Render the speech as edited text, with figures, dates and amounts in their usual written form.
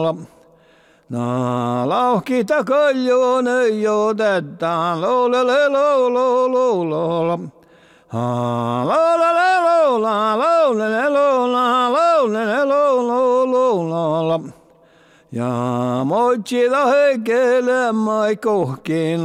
Na lauhkita kaljoon ei otetaan, loulele louloloulolo. Laulele loula, laulele loula, laulele louloloulolo. Ja moitsida heikele mai kohkin.